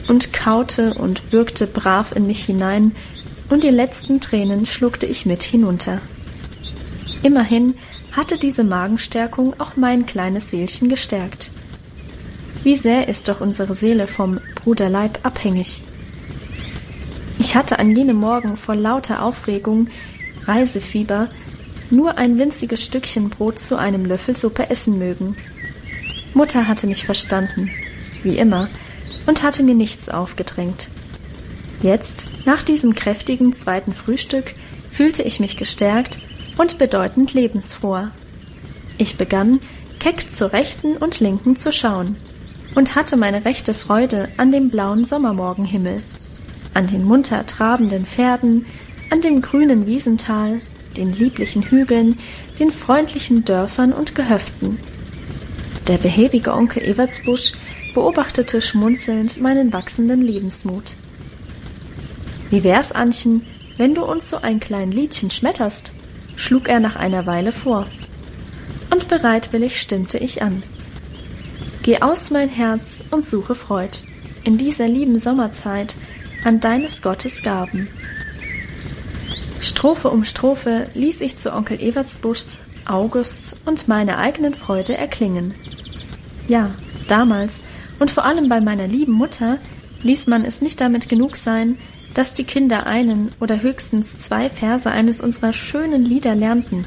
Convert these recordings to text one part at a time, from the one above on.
und kaute und würgte brav in mich hinein, und die letzten Tränen schluckte ich mit hinunter. Immerhin hatte diese Magenstärkung auch mein kleines Seelchen gestärkt. Wie sehr ist doch unsere Seele vom Bruderleib abhängig. Ich hatte an jenem Morgen vor lauter Aufregung, Reisefieber, nur ein winziges Stückchen Brot zu einem Löffel Suppe essen mögen. Mutter hatte mich verstanden, wie immer, und hatte mir nichts aufgedrängt. Jetzt, nach diesem kräftigen zweiten Frühstück, fühlte ich mich gestärkt und bedeutend lebensfroher. Ich begann, keck zur rechten und linken zu schauen und hatte meine rechte Freude an dem blauen Sommermorgenhimmel, an den munter trabenden Pferden, an dem grünen Wiesental, den lieblichen Hügeln, den freundlichen Dörfern und Gehöften. Der behäbige Onkel Evertsbusch beobachtete schmunzelnd meinen wachsenden Lebensmut. »Wie wär's, Annchen, wenn du uns so ein klein Liedchen schmetterst?« schlug er nach einer Weile vor. Und bereitwillig stimmte ich an. »Geh aus, mein Herz, und suche Freud, in dieser lieben Sommerzeit, an deines Gottes Gaben.« Strophe um Strophe ließ ich zu Onkel Evertsbuschs, Augusts und meiner eigenen Freude erklingen. Ja, damals und vor allem bei meiner lieben Mutter ließ man es nicht damit genug sein, dass die Kinder einen oder höchstens 2 Verse eines unserer schönen Lieder lernten.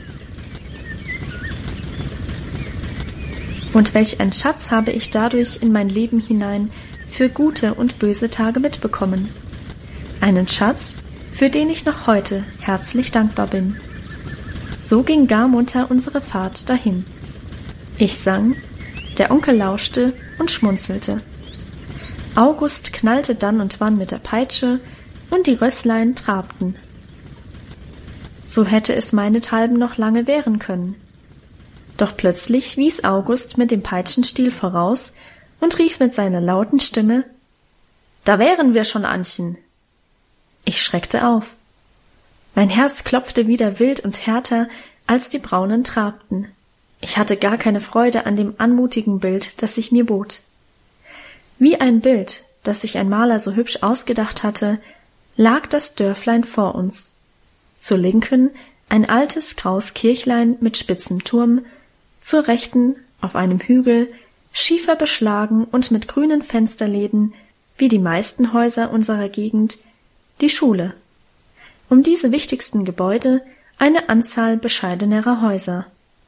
Und welch ein Schatz habe ich dadurch in mein Leben hinein für gute und böse Tage mitbekommen. Einen Schatz, für den ich noch heute herzlich dankbar bin. So ging gar munter unsere Fahrt dahin. Ich sang, der Onkel lauschte und schmunzelte. August knallte dann und wann mit der Peitsche, und die Rösslein trabten. So hätte es meinethalben noch lange währen können. Doch plötzlich wies August mit dem Peitschenstiel voraus und rief mit seiner lauten Stimme: »Da wären wir schon, Annchen!« Ich schreckte auf. Mein Herz klopfte wieder wild und härter, als die Braunen trabten. Ich hatte gar keine Freude an dem anmutigen Bild, das sich mir bot. Wie ein Bild, das sich ein Maler so hübsch ausgedacht hatte, lag das Dörflein vor uns. Zur Linken ein altes graues Kirchlein mit spitzem Turm, zur Rechten auf einem Hügel, schiefer beschlagen und mit grünen Fensterläden, wie die meisten Häuser unserer Gegend, die Schule. Um diese wichtigsten Gebäude eine Anzahl bescheidenerer Häuser.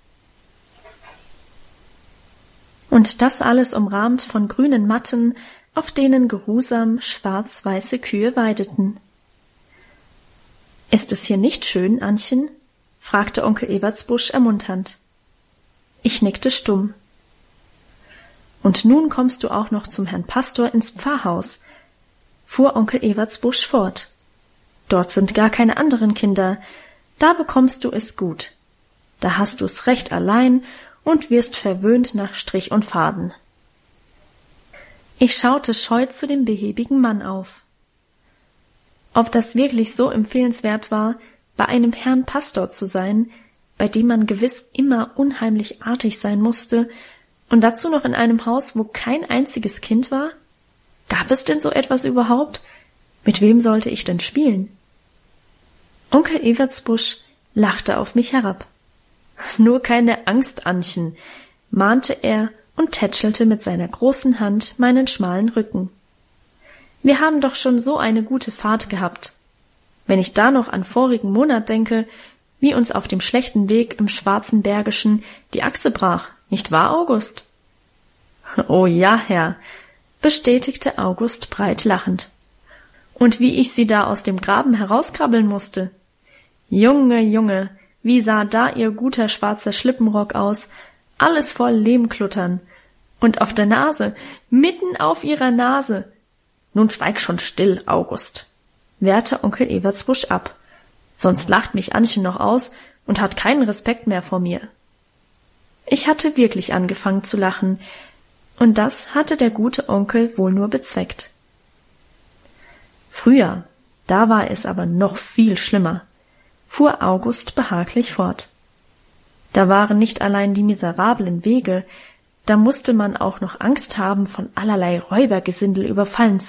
Und das alles umrahmt von grünen Matten, auf denen geruhsam schwarz-weiße Kühe weideten. »Ist es hier nicht schön, Annchen?« fragte Onkel Evertsbusch ermunternd. Ich nickte stumm. »Und nun kommst du auch noch zum Herrn Pastor ins Pfarrhaus«, fuhr Onkel Evertsbusch fort. »Dort sind gar keine anderen Kinder, da bekommst du es gut. Da hast du's recht allein und wirst verwöhnt nach Strich und Faden.« Ich schaute scheu zu dem behäbigen Mann auf. Ob das wirklich so empfehlenswert war, bei einem Herrn Pastor zu sein, bei dem man gewiss immer unheimlich artig sein musste, und dazu noch in einem Haus, wo kein einziges Kind war? Gab es denn so etwas überhaupt? Mit wem sollte ich denn spielen? Onkel Evertsbusch lachte auf mich herab. »Nur keine Angst, Annchen«, mahnte er und tätschelte mit seiner großen Hand meinen schmalen Rücken. »Wir haben doch schon so eine gute Fahrt gehabt. Wenn ich da noch an vorigen Monat denke, wie uns auf dem schlechten Weg im Schwarzenbergischen die Achse brach, nicht wahr, August?« »Oh ja, Herr«, bestätigte August breit lachend. »Und wie ich sie da aus dem Graben herauskrabbeln musste. Junge, Junge, wie sah da ihr guter schwarzer Schlippenrock aus, alles voll Lehmkluttern. Und auf der Nase, mitten auf ihrer Nase. Nun schweig schon still, August«, wehrte Onkel Evertsbusch ab. »Sonst lacht mich Annchen noch aus und hat keinen Respekt mehr vor mir.« Ich hatte wirklich angefangen zu lachen, und das hatte der gute Onkel wohl nur bezweckt. Früher, da war es aber noch viel schlimmer, fuhr August behaglich fort. Da waren nicht allein die miserablen Wege, da musste man auch noch Angst haben, von allerlei Räubergesindel überfallen